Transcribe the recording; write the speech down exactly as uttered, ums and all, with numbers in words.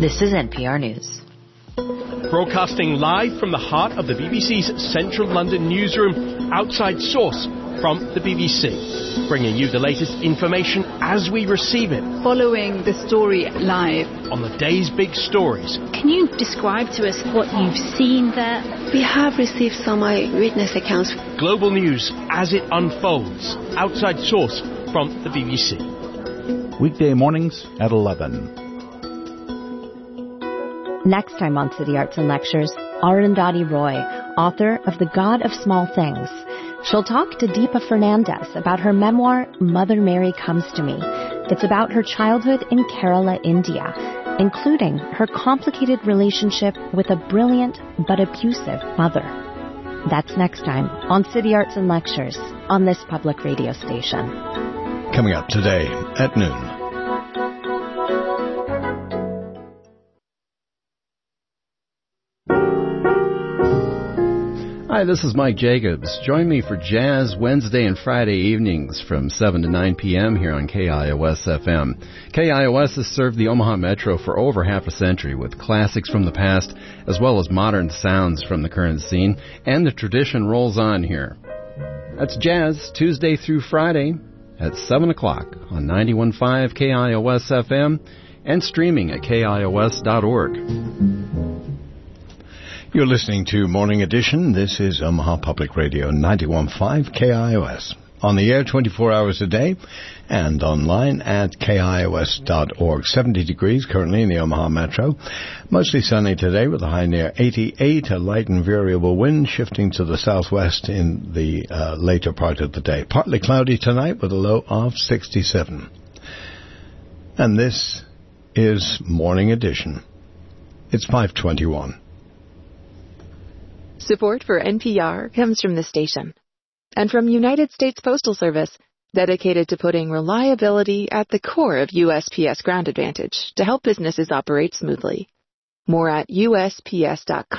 This is N P R News. Broadcasting live from the heart of the B B C's Central London newsroom, Outside Source from the B B C, bringing you the latest information as we receive it. Following the story live. On the day's big stories. Can you describe to us what you've seen there? We have received some eyewitness accounts. Global news as it unfolds. Outside Source from the B B C. Weekday mornings at eleven. Next time on City Arts and Lectures, Arundhati Roy, author of The God of Small Things. She'll talk to Deepa Fernandez about her memoir, Mother Mary Comes to Me. It's about her childhood in Kerala, India, including her complicated relationship with a brilliant but abusive mother. That's next time on City Arts and Lectures on this public radio station. Coming up today at noon. Hi, this is Mike Jacobs. Join me for Jazz Wednesday and Friday evenings from seven to nine p.m. here on K I O S F M. K I O S has served the Omaha Metro for over half a century with classics from the past as well as modern sounds from the current scene, and the tradition rolls on here. That's Jazz Tuesday through Friday at seven o'clock on ninety-one point five K I O S F M and streaming at K I O S dot org. You're listening to Morning Edition. This is Omaha Public Radio, ninety-one point five K I O S. On the air twenty-four hours a day and online at K I O S dot org. seventy degrees currently in the Omaha Metro. Mostly sunny today with a high near eighty-eight. A light and variable wind shifting to the southwest in the uh, later part of the day. Partly cloudy tonight with a low of sixty-seven. And this is Morning Edition. It's five twenty-one. Support for N P R comes from the station and from United States Postal Service, dedicated to putting reliability at the core of U S P S Ground Advantage to help businesses operate smoothly. More at U S P S dot com.